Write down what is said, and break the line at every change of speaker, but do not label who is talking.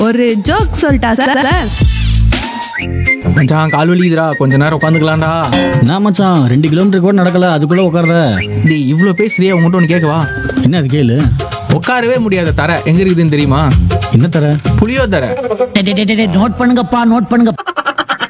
ஒரு ஜோக் சொல்லிட்டா சார்?
மச்சான் கால் வலிக்குதுடா, கொஞ்ச நேரம் உட்காந்துக்கலாம்டா.
நான் மச்சான் 2 கிலோமீட்டர் கூட நடக்கல, அதுக்குள்ள உட்கார்ற.
டேய் இவ்வளோ பேசுறியே, உங்கள்கிட்ட ஒன்று கேட்கவா?
என்ன அது கேளு.
உட்காரவே முடியாத தர எங்க இருக்குதுன்னு தெரியுமா?
என்ன தர?
புளியோ தர.
நோட் பண்ணுங்கப்பா, நோட் பண்ணுங்க.